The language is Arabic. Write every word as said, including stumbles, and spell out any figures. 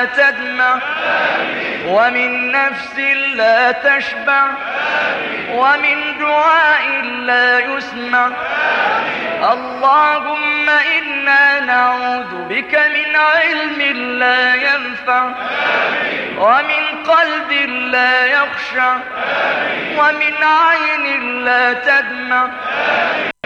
تدمع، ومن نفس لا تشبع، ومن دعاء لا يسمع. اللهم إنا نعوذ بك من علم لا ينفع، ومن قلب لا يخشع، ومن عين لا تدمع.